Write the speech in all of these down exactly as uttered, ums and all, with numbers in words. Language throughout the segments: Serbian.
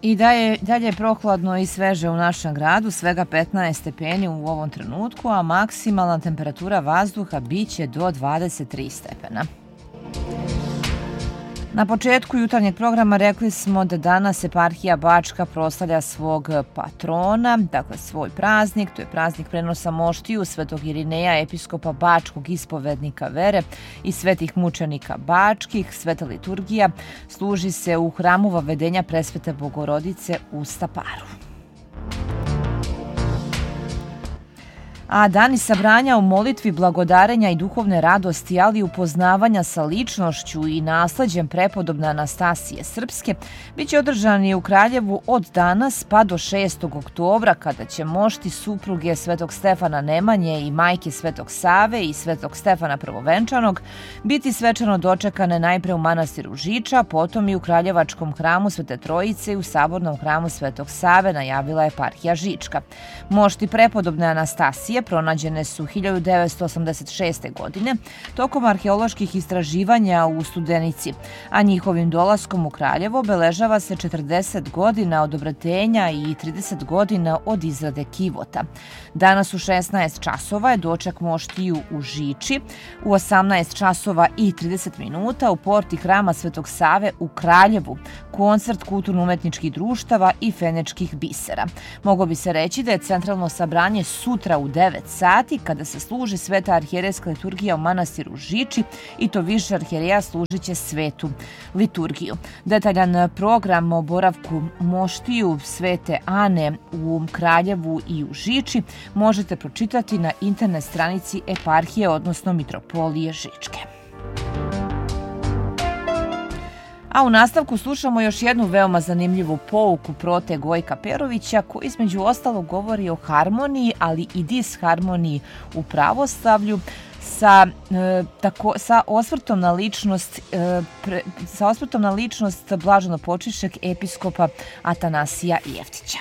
I dalje, dalje je prohladno i sveže u našem gradu, svega petnaest stepeni u ovom trenutku, a maksimalna temperatura vazduha biće do dvadeset tri stepena. Na početku jutarnjeg programa rekli smo da danas eparhija Bačka proslavlja svog patrona, dakle svoj praznik, to je praznik prenosa moštiju Svetog Irineja, episkopa Bačkog, ispovednika vere i svetih mučenika bačkih. Sveta liturgija služi se u hramu Vavedenja Presvete Bogorodice u Staparu. A dani sabranja u molitvi, blagodarenja i duhovne radosti, ali i upoznavanja sa ličnošću i nasleđem prepodobne Anastasije Srpske, bit će održani u Kraljevu od danas pa do šestog oktobra, kada će mošti supruge Svetog Stefana Nemanje i majke Svetog Save i Svetog Stefana Prvovenčanog biti svečano dočekane najpre u manastiru Žiča, potom i u Kraljevačkom hramu Svete Trojice i u Sabornom hramu Svetog Save, najavila eparhija Žička. Mošti prepodobne Anastasije pronađene su hiljadu devetsto osamdeset šeste. godine tokom arheoloških istraživanja u Studenici, a njihovim dolaskom u Kraljevo obeležava se četrdeset godina od obratenja i trideset godina od izrade kivota. Danas u šesnaest časova je doček moštiju u Žiči, u osamnaest časova i trideset minuta u porti hrama Svetog Save u Kraljevu koncert kulturno-umetničkih društava i fenečkih bisera. Moglo bi se reći da je centralno sabranje sutra u devet sati, kada se služi sveta arhijerejska liturgija u manastiru Žiči, i to više arhijereja služit će svetu liturgiju. Detaljan program o boravku moštiju Svete Ane u Kraljevu i u Žiči možete pročitati na internet stranici eparhije, odnosno Mitropolije Žičke. A u nastavku slušamo još jednu veoma zanimljivu pouku prote Gojka Perovića, koji između ostalog govori o harmoniji, ali i disharmoniji u pravoslavlju, sa, e, tako, sa osvrtom na ličnost e, pre, sa osvrtom na ličnost blaženopočišćeg episkopa Atanasija Jeftića.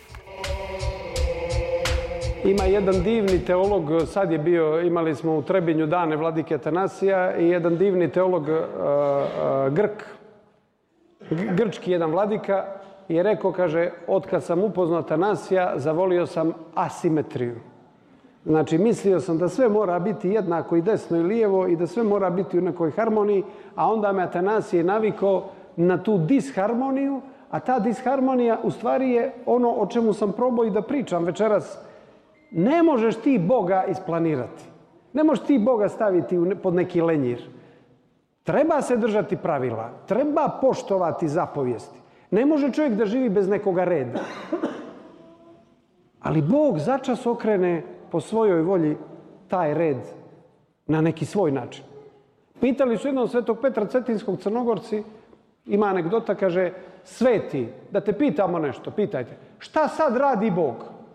Ima jedan divni teolog, sad je bio, imali smo u Trebinju dane vladike Atanasija, i jedan divni teolog uh, uh, Grk, grčki jedan vladika, je rekao, kaže, otkad sam upoznao Atanasija, zavolio sam asimetriju. Znači, mislio sam da sve mora biti jednako i desno i lijevo i da sve mora biti u nekoj harmoniji, a onda me Atanasije navikao na tu disharmoniju, a ta disharmonija u stvari je ono o čemu sam probao i da pričam večeras. Ne možeš ti Boga isplanirati. Ne možeš ti Boga staviti pod neki lenjir. Treba se držati pravila. Treba poštovati zapovijesti. Ne može čovjek da živi bez nekoga reda. Ali Bog začas okrene po svojoj volji taj red na neki svoj način. Pitali su jednog Svetog Petra Cetinskog Crnogorci, ima anegdota, kaže, sveti, da te pitamo nešto, pitajte, šta sad radi Bog?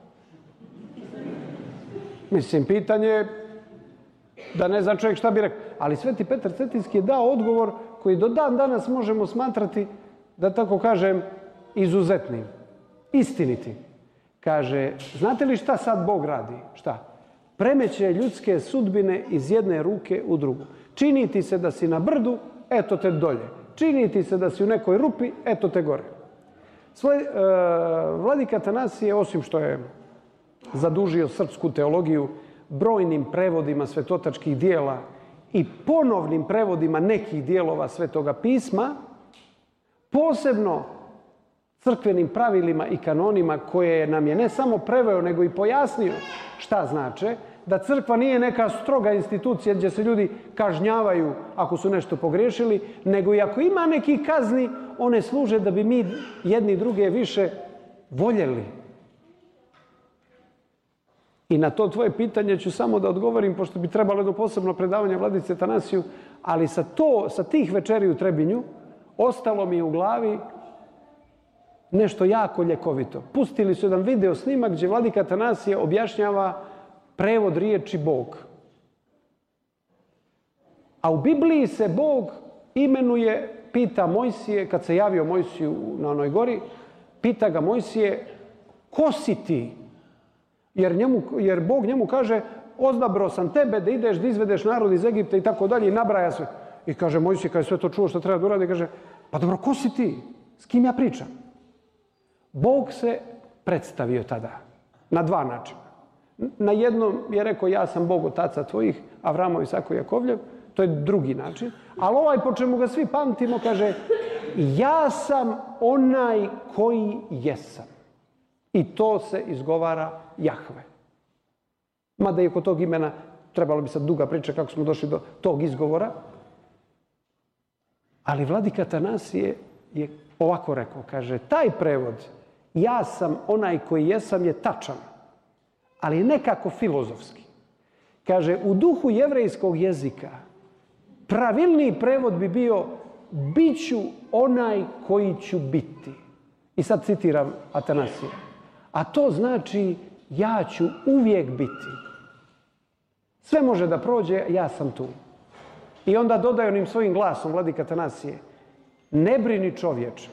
Mislim, pitanje da ne zna čovjek šta bi rekao. Ali Sveti Petar Cetinski je dao odgovor koji do dan danas možemo smatrati, da tako kažem, izuzetnim, istinitim. Kaže, znate li šta sad Bog radi? Šta? Premeće ljudske sudbine iz jedne ruke u drugu. Čini ti se da si na brdu, eto te dolje. Čini ti se da si u nekoj rupi, eto te gore. Svoj, e, vladika Atanasije, osim što je zadužio srpsku teologiju brojnim prevodima svetotačkih dijela i ponovnim prevodima nekih dijelova Svetoga pisma, posebno crkvenim pravilima i kanonima koje nam je ne samo preveo, nego i pojasnio šta znače, da crkva nije neka stroga institucija gdje se ljudi kažnjavaju ako su nešto pogriješili, nego i ako ima neki kazni, one služe da bi mi jedni druge više voljeli. I na to tvoje pitanje ću samo da odgovorim, pošto bi trebalo jedno posebno predavanje vladice Atanasiju, ali sa, to, sa tih večeri u Trebinju ostalo mi je u glavi nešto jako ljekovito. Pustili su jedan video snimak gdje vladika Atanasije objašnjava prevod riječi Bog. A u Bibliji se Bog imenuje, pita Mojsije, kad se javio Mojsiju na onoj gori, pita ga Mojsije, ko si ti? Jer, njemu, jer Bog njemu kaže, odabrao sam tebe da ideš, da izvedeš narod iz Egipta i tako dalje, i nabraja sve. I kaže Mojsije, kad je sve to čuo što treba da uradi, kaže, pa dobro, ko si ti? S kim ja pričam? Bog se predstavio tada na dva načina. Na jednom je rekao ja sam Bog otaca tvojih, Avrama, Isaka i Jakovljev, to je drugi način. Ali ovaj po čemu ga svi pamtimo kaže ja sam onaj koji jesam. I to se izgovara Jahve. Mada i oko tog imena trebalo bi sad duga priča kako smo došli do tog izgovora. Ali vladika Atanasije je ovako rekao, kaže, taj prevod, ja sam onaj koji jesam, je tačan, ali nekako filozofski. Kaže, u duhu jevrejskog jezika, pravilniji prevod bi bio, biću onaj koji ću biti. I sad citiram Atanasija. A to znači, ja ću uvijek biti. Sve može da prođe, ja sam tu. I onda dodaje onim svojim glasom, vladika Atanasije, ne brini čovječe,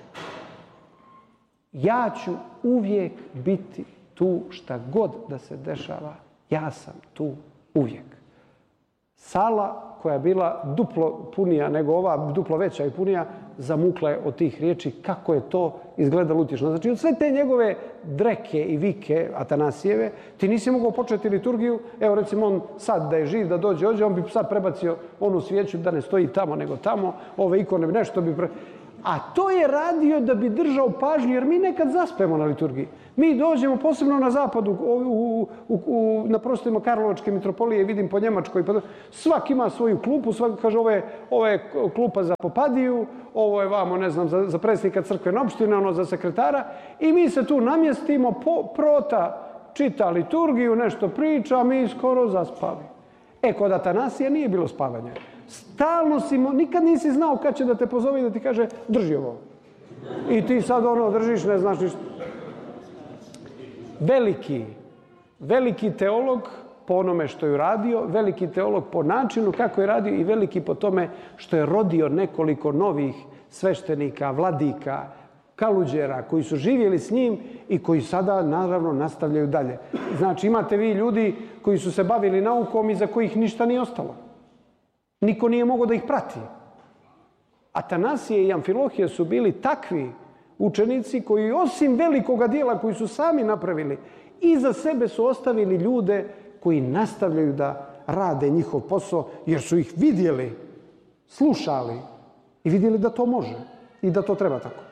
ja ću uvijek biti tu šta god da se dešava, ja sam tu uvijek. Sala koja je bila duplo punija nego ova, duplo veća i punija, zamukla je od tih riječi kako je to izgledalo utješno. Znači, od sve te njegove dreke i vike Atanasijeve, ti nisi mogao početi liturgiju, evo recimo on sad da je živ, da dođe ođe, on bi sad prebacio onu svijeću da ne stoji tamo nego tamo, ove ikone nešto bi... Pre... A to je radio da bi držao pažnju, jer mi nekad zaspemo na liturgiji. Mi dođemo, posebno na zapadu, u, u, u, na prostorima Karlovačke mitropolije, vidim po Njemačkoj, pa svak ima svoju klupu, svak kaže ovo je, ovo je klupa za popadiju, ovo je vamo, ne znam, za, za predsjednika crkvene opštine, ono za sekretara, i mi se tu namjestimo, po, prota čita liturgiju, nešto priča, a mi skoro zaspavi. E, kod Atanasija nije bilo spavanja. Stalno si, nikad nisi znao kad će da te pozove i da ti kaže drži ovo. I ti sad ono držiš, ne znaš ništa. Veliki, veliki teolog po onome što je uradio, veliki teolog po načinu kako je radio i veliki po tome što je rodio nekoliko novih sveštenika, vladika, kaluđera koji su živjeli s njim i koji sada naravno nastavljaju dalje. Znači imate vi ljudi koji su se bavili naukom i za kojih ništa nije ostalo. Niko nije mogao da ih prati. Atanasije i Amfilohije su bili takvi učenici koji osim velikoga dijela koji su sami napravili, iza sebe su ostavili ljude koji nastavljaju da rade njihov posao jer su ih vidjeli, slušali i vidjeli da to može i da to treba tako.